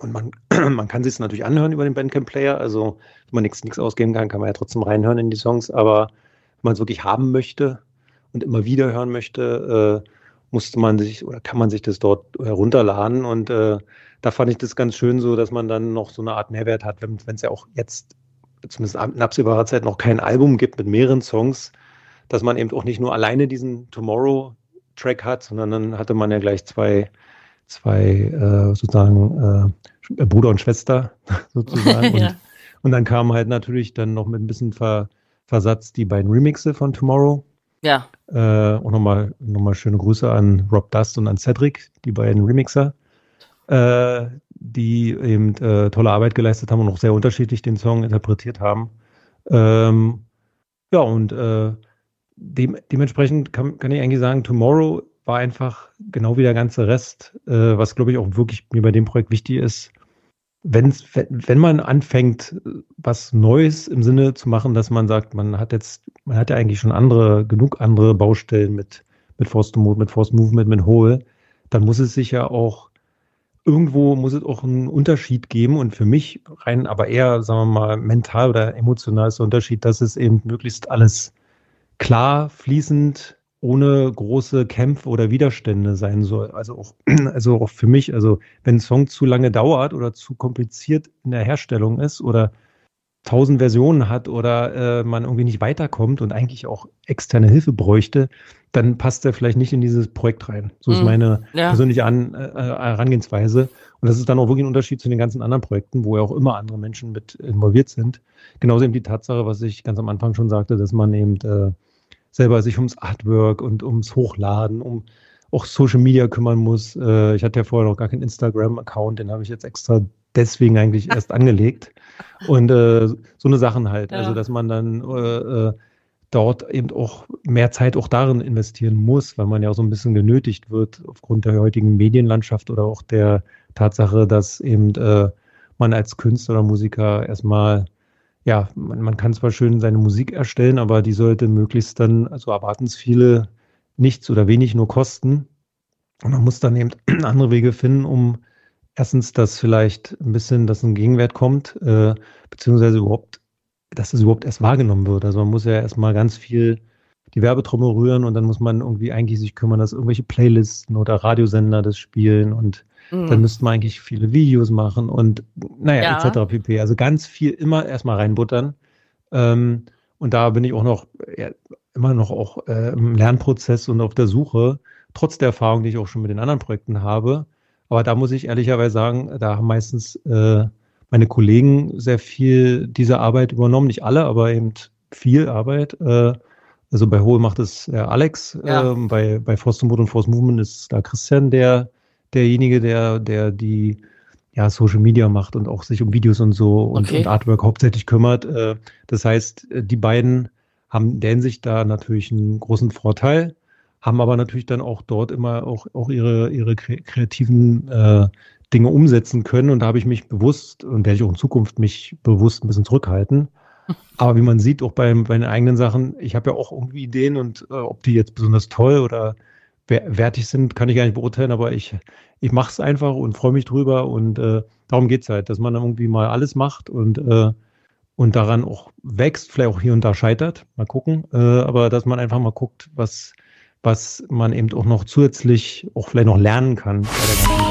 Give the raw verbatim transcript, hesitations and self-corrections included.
Und man, man kann sich es natürlich anhören über den Bandcamp-Player. Also, wenn man nichts nichts ausgeben kann, kann man ja trotzdem reinhören in die Songs. Aber wenn man es wirklich haben möchte und immer wieder hören möchte, äh, musste man sich oder kann man sich das dort herunterladen. Und äh, da fand ich das ganz schön so, dass man dann noch so eine Art Mehrwert hat, wenn es ja auch jetzt, zumindest in absehbarer Zeit, noch kein Album gibt mit mehreren Songs, dass man eben auch nicht nur alleine diesen Tomorrow-Track hat, sondern dann hatte man ja gleich zwei, zwei äh, sozusagen äh, Bruder und Schwester sozusagen. Ja. Und, und dann kamen halt natürlich dann noch mit ein bisschen Ver, Versatz die beiden Remixe von Tomorrow. Ja. Äh, auch nochmal noch mal schöne Grüße an Rob Dust und an Cedric, die beiden Remixer, äh, die eben äh, tolle Arbeit geleistet haben und auch sehr unterschiedlich den Song interpretiert haben. Ähm, ja, und äh, dem, dementsprechend kann, kann ich eigentlich sagen, Tomorrow war einfach genau wie der ganze Rest, äh, was glaube ich auch wirklich mir bei dem Projekt wichtig ist, wenn's, wenn, wenn man anfängt, was Neues im Sinne zu machen, dass man sagt, man hat jetzt, man hat ja eigentlich schon andere, genug andere Baustellen mit, mit Forced Mode, mit Forced Movement, mit Hole, dann muss es sich ja auch, irgendwo muss es auch einen Unterschied geben und für mich rein, aber eher, sagen wir mal, mental oder emotional ist der Unterschied, dass es eben möglichst alles klar, fließend, ohne große Kämpfe oder Widerstände sein soll. Also auch, also auch für mich, also wenn ein Song zu lange dauert oder zu kompliziert in der Herstellung ist oder tausend Versionen hat oder äh, man irgendwie nicht weiterkommt und eigentlich auch externe Hilfe bräuchte, dann passt er vielleicht nicht in dieses Projekt rein. So ist Mhm. meine Ja. persönliche An äh, Herangehensweise. Und das ist dann auch wirklich ein Unterschied zu den ganzen anderen Projekten, wo ja auch immer andere Menschen mit involviert sind. Genauso eben die Tatsache, was ich ganz am Anfang schon sagte, dass man eben äh, selber sich ums Artwork und ums Hochladen, um auch Social Media kümmern muss. Äh, ich hatte ja vorher noch gar keinen Instagram-Account, den habe ich jetzt extra deswegen eigentlich erst angelegt. Und äh, so eine Sachen halt. Ja. Also, dass man dann äh, äh, dort eben auch mehr Zeit auch darin investieren muss, weil man ja auch so ein bisschen genötigt wird aufgrund der heutigen Medienlandschaft oder auch der Tatsache, dass eben äh, man als Künstler oder Musiker erstmal, ja, man, man kann zwar schön seine Musik erstellen, aber die sollte möglichst dann, also erwarten es viele, nichts oder wenig nur kosten. Und man muss dann eben andere Wege finden, um erstens, dass vielleicht ein bisschen, dass ein Gegenwert kommt, äh, beziehungsweise überhaupt, dass es überhaupt erst wahrgenommen wird. Also man muss ja erstmal ganz viel die Werbetrommel rühren und dann muss man irgendwie eigentlich sich kümmern, dass irgendwelche Playlisten oder Radiosender das spielen und Mhm. dann müsste man eigentlich viele Videos machen und naja, Ja. et cetera pp. Also ganz viel immer erstmal reinbuttern. Ähm, und da bin ich auch noch ja, immer noch auch äh, im Lernprozess und auf der Suche, trotz der Erfahrung, die ich auch schon mit den anderen Projekten habe. Aber da muss ich ehrlicherweise sagen, da haben meistens äh, meine Kollegen sehr viel diese Arbeit übernommen. Nicht alle, aber eben viel Arbeit. Äh, also bei Hole macht es äh, Alex, Ja. äh, bei, bei Forced Mode und Forced Movement ist da Christian der, derjenige, der, der die ja, Social Media macht und auch sich um Videos und so und, Okay. und Artwork hauptsächlich kümmert. Äh, das heißt, äh, die beiden haben in der Hinsicht da natürlich einen großen Vorteil, haben aber natürlich dann auch dort immer auch, auch ihre, ihre kre- kreativen äh, Dinge umsetzen können. Und da habe ich mich bewusst und werde ich auch in Zukunft mich bewusst ein bisschen zurückhalten. Aber wie man sieht, auch bei, bei den eigenen Sachen, ich habe ja auch irgendwie Ideen und äh, ob die jetzt besonders toll oder wer- wertig sind, kann ich gar nicht beurteilen, aber ich, ich mache es einfach und freue mich drüber und äh, darum geht es halt, dass man irgendwie mal alles macht und, äh, und daran auch wächst, vielleicht auch hier und da scheitert, mal gucken, äh, aber dass man einfach mal guckt, was, was man eben auch noch zusätzlich auch vielleicht noch lernen kann bei der ganzen Sache.